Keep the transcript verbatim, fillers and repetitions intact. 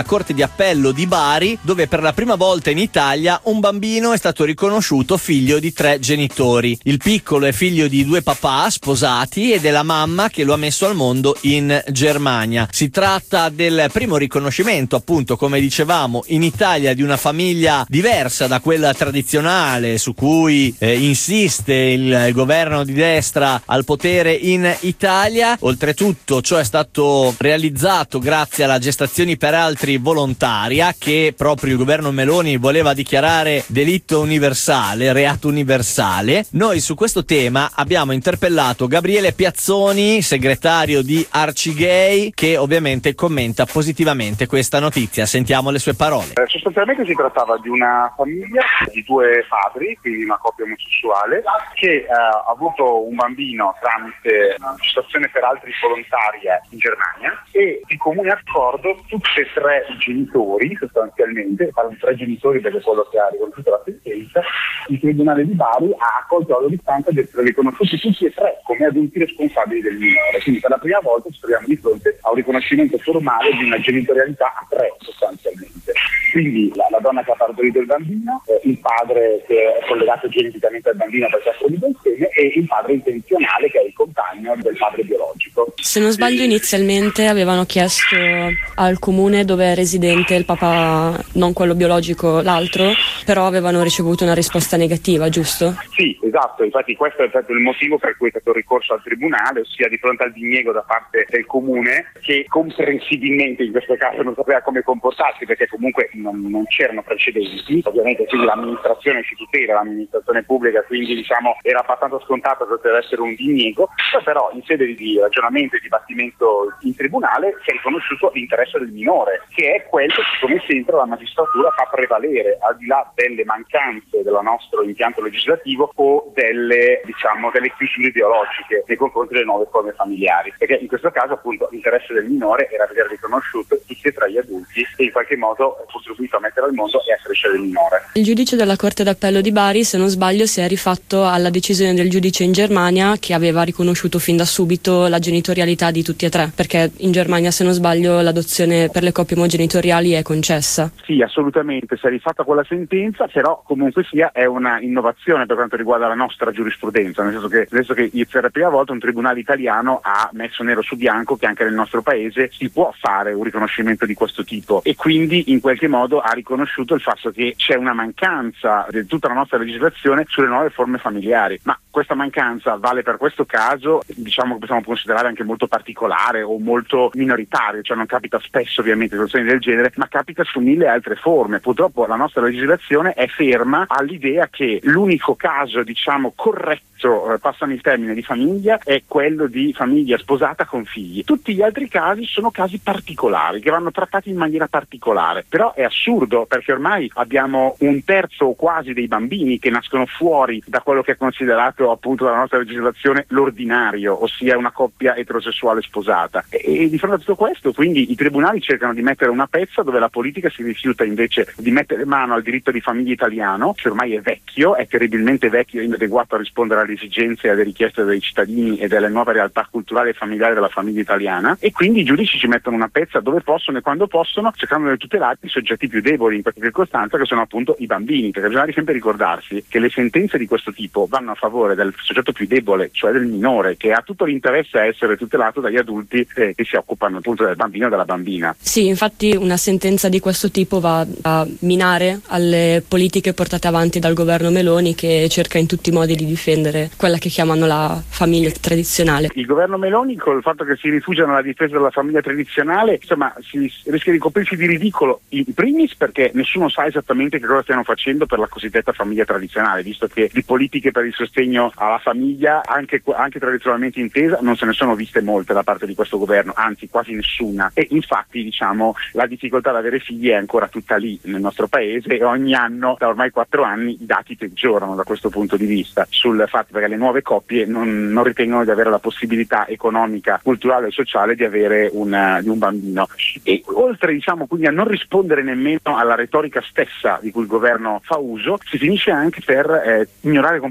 Corte di Appello di Bari, dove per la prima volta in Italia un bambino è stato riconosciuto figlio di tre genitori. Il piccolo è figlio di due papà sposati e della mamma che lo ha messo al mondo in Germania. Si tratta del primo riconoscimento, appunto, come dicevamo, in Italia di una famiglia diversa da quella tradizionale su cui eh, insiste il governo di destra al potere in Italia. Oltretutto ciò è stato realizzato grazie alla gestazioni per altri volontaria, che proprio il governo Meloni voleva dichiarare delitto universale, reato universale. Noi su questo tema abbiamo interpellato Gabriele Piazzoni, segretario di Arcigay, che ovviamente commenta positivamente questa notizia. Sentiamo le sue parole. Eh, sostanzialmente si trattava di una famiglia di due padri, quindi una coppia omosessuale, che eh, ha avuto un bambino tramite gestazione per altri volontaria in Germania, e di comune accordo tutti e tre i genitori, sostanzialmente, parlo di tre genitori perché è quello che ha riconosciuto la sentenza, il Tribunale di Bari ha accolto la loro istanza di essere riconosciuti tutti e tre come adulti responsabili del minore. Quindi per la prima volta ci troviamo di fronte a un riconoscimento formale di una genitorialità a tre, sostanzialmente. Quindi la, la donna che ha partorito il bambino, eh, il padre che è collegato geneticamente al bambino perché ha fornito il seme, e il padre intenzionale che è il compagno del padre biologico. Se non sbaglio inizialmente avevano chiesto al comune dove è residente il papà, non quello biologico, l'altro, però avevano ricevuto una risposta negativa, giusto? Sì, esatto, infatti questo è stato il motivo per cui è stato ricorso al tribunale, ossia di fronte al diniego da parte del comune, che comprensibilmente in questo caso non sapeva come comportarsi perché comunque non, non c'erano precedenti, ovviamente quindi l'amministrazione ci tutela, l'amministrazione pubblica, quindi diciamo era abbastanza scontato che poteva essere un diniego, poi però in sede di ragionamento e dibattimento in tribunale si è riconosciuto l'interesse del minore, che è quello che come sempre la magistratura fa prevalere al di là delle mancanze del nostro impianto legislativo o delle diciamo delle chiusure ideologiche nei confronti delle nuove forme familiari, perché in questo caso appunto l'interesse del minore era vedere riconosciuto tutti e tre gli adulti e in qualche modo contribuito a mettere al mondo e a crescere il minore. Il giudice della Corte d'Appello di Bari, se non sbaglio, si è rifatto alla decisione del giudice in Germania che aveva riconosciuto fin da subito la genitorialità di tutti e tre, perché in Germania, se non sbaglio, l'adozione per le coppie omogenitoriali è concessa. Sì, assolutamente, si è rifatta quella sentenza, però comunque sia è una innovazione per quanto riguarda la nostra giurisprudenza, nel senso che adesso che per la prima volta un tribunale italiano ha messo nero su bianco che anche nel nostro paese si può fare un riconoscimento di questo tipo, e quindi in qualche modo ha riconosciuto il fatto che c'è una mancanza di tutta la nostra legislazione sulle nuove forme familiari, ma questa mancanza vale per questo caso, diciamo che possiamo considerare anche molto particolare o molto minoritario, cioè non capita spesso ovviamente situazioni del genere, ma capita su mille altre forme. Purtroppo la nostra legislazione è ferma all'idea che l'unico caso diciamo corretto, eh, passami il termine, di famiglia è quello di famiglia sposata con figli. Tutti gli altri casi sono casi particolari che vanno trattati in maniera particolare, però è assurdo perché ormai abbiamo un terzo o quasi dei bambini che nascono fuori da quello che è considerato appunto dalla nostra legislazione l'ordinario, ossia una coppia eterosessuale sposata, e, e di fronte a tutto questo quindi i tribunali cercano di mettere una pezza dove la politica si rifiuta invece di mettere mano al diritto di famiglia italiano, che ormai è vecchio, è terribilmente vecchio e inadeguato a rispondere alle esigenze e alle richieste dei cittadini e delle nuove realtà culturali e familiari della famiglia italiana, e quindi i giudici ci mettono una pezza dove possono e quando possono, cercando di tutelare i soggetti più deboli in questa circostanza, che sono appunto i bambini, perché bisogna sempre ricordarsi che le sentenze di questo tipo vanno a favore del soggetto più debole, cioè del minore, che ha tutto l'interesse a essere tutelato dagli adulti eh, che si occupano appunto del bambino e della bambina. Sì, infatti una sentenza di questo tipo va a minare alle politiche portate avanti dal governo Meloni, che cerca in tutti i modi di difendere quella che chiamano la famiglia tradizionale. Il governo Meloni, col fatto che si rifugia nella difesa della famiglia tradizionale, insomma si rischia di coprirsi di ridicolo, in primis perché nessuno sa esattamente che cosa stiano facendo per la cosiddetta famiglia tradizionale, visto che di politiche per il sostegno alla famiglia, anche, anche tradizionalmente intesa, non se ne sono viste molte da parte di questo governo, anzi quasi nessuna, e infatti diciamo la difficoltà ad avere figli è ancora tutta lì nel nostro paese, e ogni anno da ormai quattro anni i dati peggiorano da questo punto di vista, sul fatto perché le nuove coppie non, non ritengono di avere la possibilità economica, culturale e sociale di avere una, di un bambino, e oltre diciamo quindi a non rispondere nemmeno alla retorica stessa di cui il governo fa uso, si finisce anche per eh, ignorare